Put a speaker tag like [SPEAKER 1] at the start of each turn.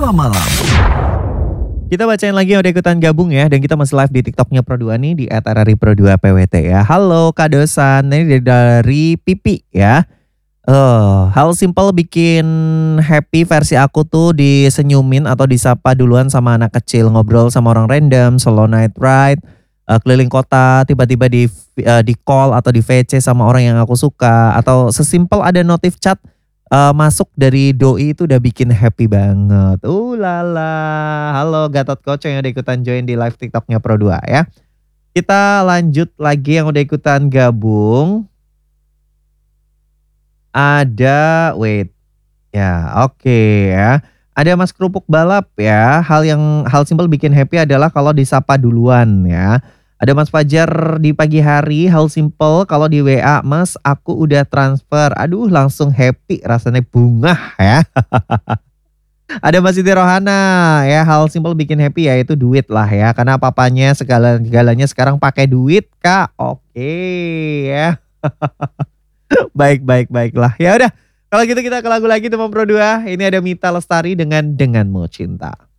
[SPEAKER 1] malam-malam.
[SPEAKER 2] Kita bacain lagi yang udah ikutan gabung ya. Dan kita masih live di TikToknya Pro2 nih di @RRI_Pro2PWT ya. Halo Kak Dosan, ini dari Pipi ya. Hal simple bikin happy versi aku tuh disenyumin atau disapa duluan sama anak kecil. Ngobrol sama orang random, solo night ride, keliling kota, tiba-tiba di call atau di VC sama orang yang aku suka. Atau sesimpel ada notif chat masuk dari doi itu udah bikin happy banget. Lala. Halo Gatot Koco yang udah ikutan join di live TikToknya Pro2 ya. Kita lanjut lagi yang udah ikutan gabung. Ada, wait. Ya, oke ya. Ada Mas Kerupuk Balap ya. Hal simpel bikin happy adalah kalau disapa duluan ya. Ada Mas Fajar di pagi hari, hal simple kalau di WA, Mas aku udah transfer. Aduh langsung happy rasanya bungah ya. Ada Mas Siti Rohana ya, hal simple bikin happy ya itu duit lah ya. Karena apa-apanya segalanya sekarang pakai duit Kak. Oke ya. Baiklah. Ya udah, kalau gitu kita ke lagu lagi teman Pro2. Ini ada Mita Lestari dengan Denganmu Cinta.